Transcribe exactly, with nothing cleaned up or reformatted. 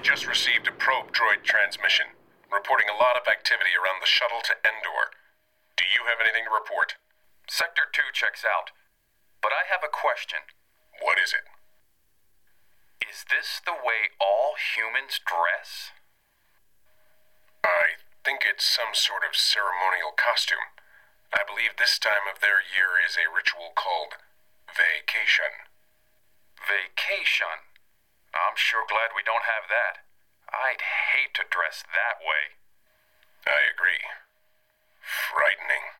just received a probe droid transmission, reporting a lot of activity around the shuttle to Endor. Do you have anything to report? Sector two checks out, but I have a question. What is it? Is this the way all humans dress? I think it's some sort of ceremonial costume. I believe this time of their year is a ritual called vacation. Vacation? I'm sure glad we don't have that. I'd hate to dress that way. I agree. Frightening.